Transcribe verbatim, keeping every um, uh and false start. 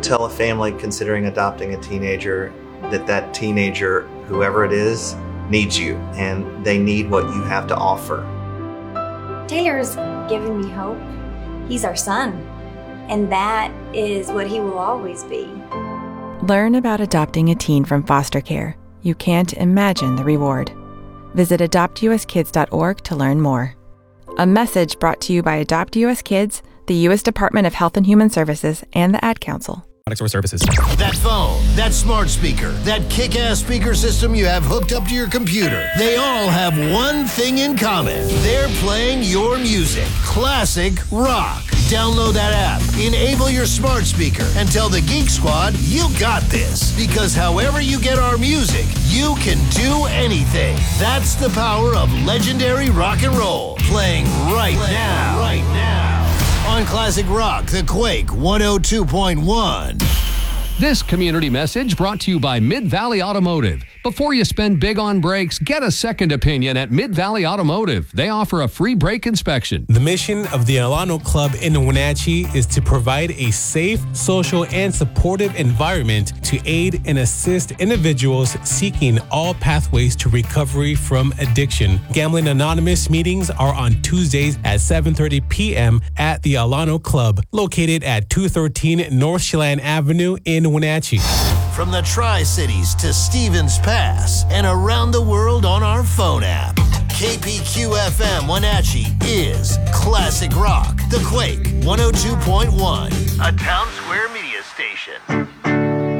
tell a family considering adopting a teenager that that teenager, whoever it is, needs you, and they need what you have to offer. Taylor's given me hope. He's our son, and that is what he will always be. Learn about adopting a teen from foster care. You can't imagine the reward. Visit adopt u s kids dot org to learn more. A message brought to you by Adopt U S Kids, the U S Department of Health and Human Services, and the Ad Council. Products or services. That phone, that smart speaker, that kick-ass speaker system you have hooked up to your computer, they all have one thing in common. They're playing your music. Classic rock. Download that app, enable your smart speaker, and tell the Geek Squad you got this. Because however you get our music, you can do anything. That's the power of legendary rock and roll. Playing right playing now. Right now. On Classic Rock, The Quake one oh two point one. This community message brought to you by Mid-Valley Automotive. Before you spend big on brakes, get a second opinion at Mid-Valley Automotive. They offer a free brake inspection. The mission of the Alano Club in Wenatchee is to provide a safe, social, and supportive environment to aid and assist individuals seeking all pathways to recovery from addiction. Gambling Anonymous meetings are on Tuesdays at seven thirty p.m. at the Alano Club, located at two thirteen North Chelan Avenue in Wenatchee. From the Tri-Cities to Stevens Pass and around the world on our phone app, K P Q F M Wenatchee is Classic Rock, The Quake one oh two point one, a Town Square media station.